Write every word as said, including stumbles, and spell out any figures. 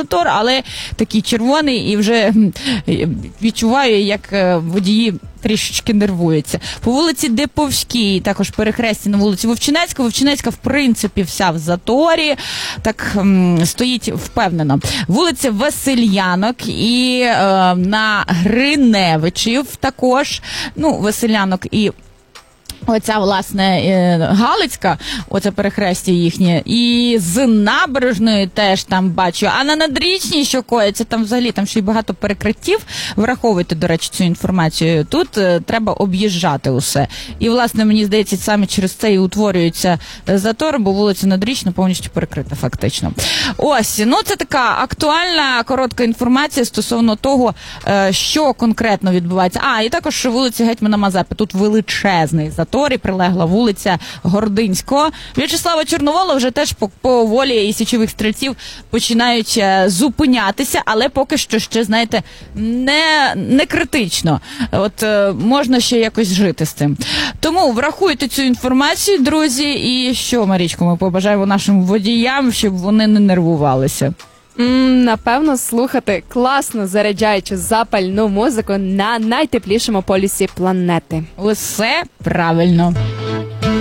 затор, але такий червоний, і вже відчуваю, як водії трішечки нервуються. По вулиці Деповській, також перехресті на вулиці Вовчинецька. Вовчинецька, в принципі, вся в заторі, так м, стоїть впевнено. Вулиця Василянок і е, на Гриневичів також, ну, Василянок і оця, власне, Галицька, оце перехрестя їхнє, і з Набережної теж там бачу, а на Надрічній, що коїться, там взагалі, там ще й багато перекриттів, враховуйте, до речі, цю інформацію, тут е, треба об'їжджати усе. І, власне, мені здається, саме через це і утворюється затор, бо вулиця Надрічна повністю перекрита, фактично. Ось, ну, це така актуальна, коротка інформація стосовно того, е, що конкретно відбувається. А, і також вулиця Гетьмана Мазепи, тут величезний затор, і прилегла вулиця Гординського. В'ячеслава Чорновола вже теж по, по волі і січових стрільців починають е, зупинятися, але поки що ще, знаєте, не, не критично. От е, можна ще якось жити з цим. Тому врахуйте цю інформацію, друзі, і що, Марічко, ми побажаємо нашим водіям, щоб вони не нервувалися. Mm, напевно, слухати класну заряджаючу запальну музику на найтеплішому полюсі планети. Усе правильно.